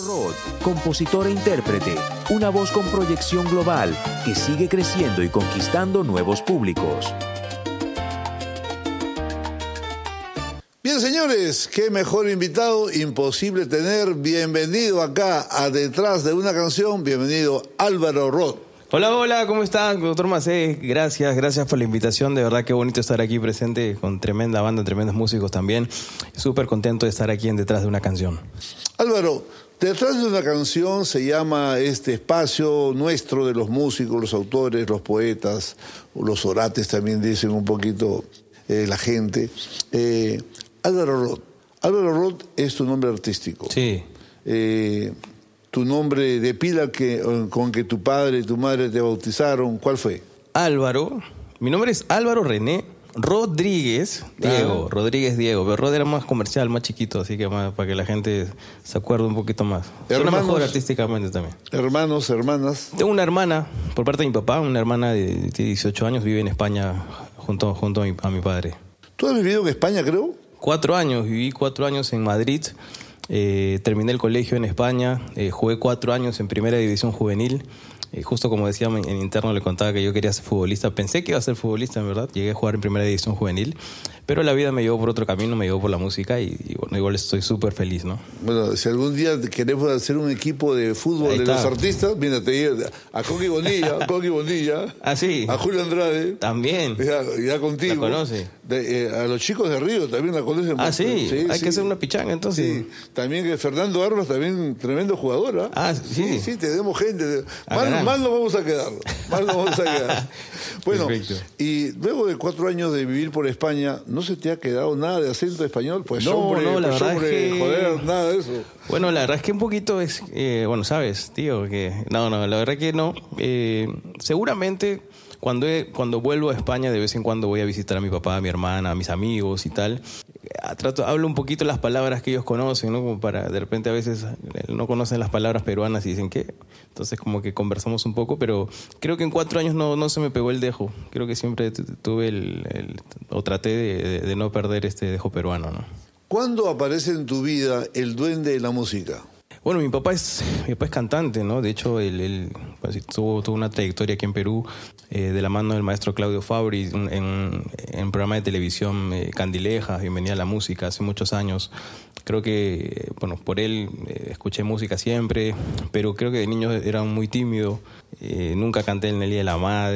Roth, compositor e intérprete, una voz con proyección global que sigue creciendo y conquistando nuevos públicos. Bien, señores, qué mejor invitado imposible tener. Bienvenido acá a Detrás de una Canción. Bienvenido Álvaro Roth. Hola, ¿cómo estás, doctor Macé? Gracias por la invitación. De verdad, qué bonito estar aquí presente con tremenda banda, tremendos músicos también. Súper contento de estar aquí en Detrás de una Canción. Álvaro, Detrás de una Canción se llama este espacio nuestro de los músicos, los autores, los poetas, los orates también dicen un poquito la gente. Álvaro Roth. Álvaro Roth es tu nombre artístico. Sí. Tu nombre de pila con que tu padre y tu madre te bautizaron, ¿cuál fue? Álvaro. Mi nombre es Álvaro René Rodríguez Diego. Rodríguez Diego. Pero Rod era más comercial, más chiquito, así que más para que la gente se acuerde un poquito más. Suena mejor artísticamente también. Hermanos, hermanas. Tengo una hermana, por parte de mi papá, una hermana de 18 años, vive en España junto a mi padre. ¿Tú has vivido en España, creo? 4 años, viví 4 años en Madrid. Terminé el colegio en España, jugué 4 años en primera división juvenil. Justo como decía en interno, le contaba que yo quería ser futbolista. Pensé que iba a ser futbolista, en verdad. Llegué a jugar en primera división juvenil, pero la vida me llevó por otro camino, me llevó por la música y bueno, igual estoy súper feliz, ¿no? Bueno, si algún día queremos hacer un equipo de fútbol de los artistas, mira, te llevo a Coqui Bonilla, ¿Ah, sí? A Julio Andrade. También. Ya contigo. ¿La conoce? A los chicos de Río también la conocen. Ah, sí, hay que hacer una pichanga entonces. Sí, también que Fernando Arbas, también tremendo jugador, ¿eh? Ah, sí. Sí, tenemos gente. Mal no vamos a quedar. Bueno, perfecto. Y luego de 4 años de vivir por España, ¿no se te ha quedado nada de acento español? Pues no, la verdad es que... joder, nada de eso. Bueno, la verdad es que un poquito es... bueno, sabes, tío, que... No, la verdad que no. Seguramente... Cuando vuelvo a España, de vez en cuando voy a visitar a mi papá, a mi hermana, a mis amigos y tal. Hablo un poquito las palabras que ellos conocen, ¿no? Como para, de repente a veces no conocen las palabras peruanas y dicen ¿qué? Entonces como que conversamos un poco, pero creo que en 4 años no se me pegó el dejo. Creo que siempre tuve o traté de no perder este dejo peruano, ¿no? ¿Cuándo aparece en tu vida el duende de la música? Bueno, mi papá es cantante, ¿no? De hecho, él tuvo una trayectoria aquí en Perú de la mano del maestro Claudio Fabri en programa de televisión Candilejas, Bienvenida a la Música, hace muchos años. Creo que, bueno, por él escuché música siempre, pero creo que de niño era muy tímido. Nunca canté en el Día de la Madre.